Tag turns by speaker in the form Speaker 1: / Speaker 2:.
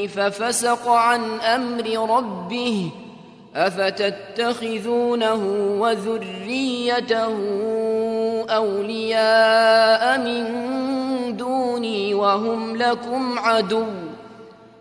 Speaker 1: ففسق عن أمر ربه أفتتخذونه وذريته أولياء من دوني وهم لكم عدو